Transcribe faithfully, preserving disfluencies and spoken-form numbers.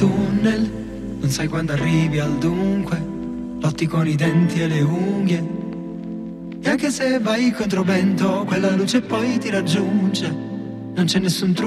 tunnel, non sai quando arrivi al dunque, lotti con i denti e le unghie. E anche se vai contro vento, quella luce poi ti raggiunge, non c'è nessun trucco